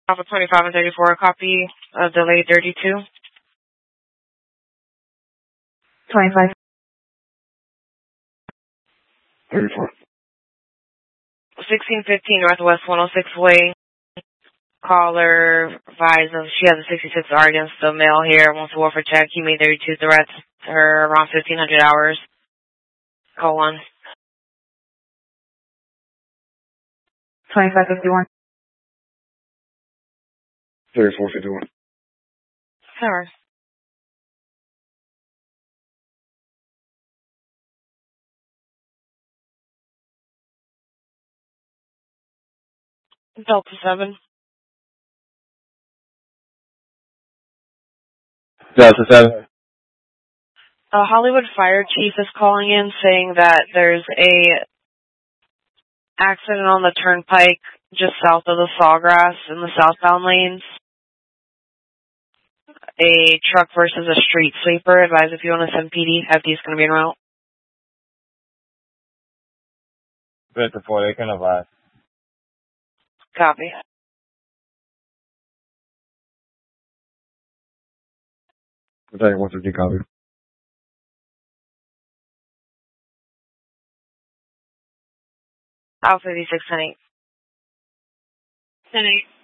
Alpha 25 and 34, copy of delay 32. 25. 34. 1615 Northwest 106 Way. Caller advised of she has a 66 R against the male here, wants to war for check. He made 32 threats to her around 1500 hours. Call 1. 2551. 3451. Sir. Delta 7. Delta 7. Hollywood Fire Chief is calling in saying that there's a accident on the turnpike just south of the Sawgrass in the southbound lanes. A truck versus a street sweeper. Advise if you want to send PD, FD is going to be en route. Good before they can advise. Copy. Battalion 150, copy. Alpha 86, 10-8. 10-8.